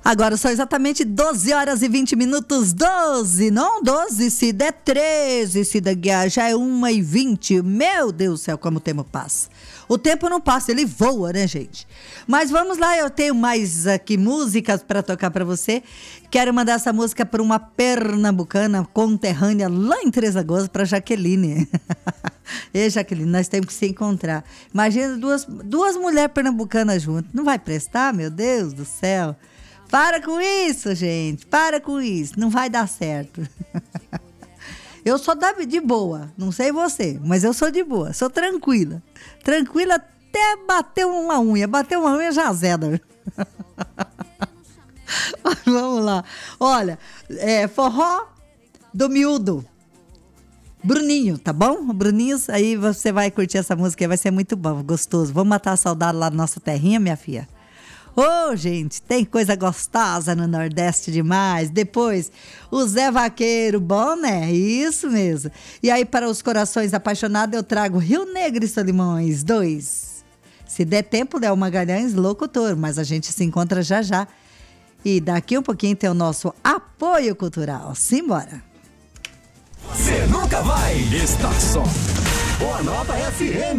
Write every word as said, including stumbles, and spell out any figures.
Agora são exatamente doze horas e vinte minutos, doze, não doze, se der treze, se daqui já é uma e vinte, meu Deus do céu, como o tempo passa. O tempo não passa, ele voa, né, gente? Mas vamos lá, eu tenho mais aqui músicas para tocar para você. Quero mandar essa música para uma pernambucana conterrânea lá em Três Lagoas, para Jaqueline. Ei, Jaqueline, nós temos que se encontrar. Imagina duas, duas mulheres pernambucanas juntas. Não vai prestar, meu Deus do céu. Para com isso, gente. Para com isso. Não vai dar certo. Eu sou de boa. Não sei você, mas eu sou de boa. Sou tranquila. Tranquila até bater uma unha. Bater uma unha já azeda. Vamos lá. Olha, é, forró do miúdo. Bruninho, tá bom? Bruninho, aí você vai curtir essa música, vai ser muito bom, gostoso. Vamos matar a saudade lá na nossa terrinha, minha filha. Ô, oh, gente, tem coisa gostosa no Nordeste demais. Depois, o Zé Vaqueiro, bom, né? Isso mesmo. E aí, para os corações apaixonados, eu trago Rio Negro e Solimões, dois. Se der tempo, Léo Magalhães, locutor, mas a gente se encontra já já. E daqui um pouquinho tem o nosso apoio cultural. Simbora! Você nunca vai estar só. Boa Nova F M.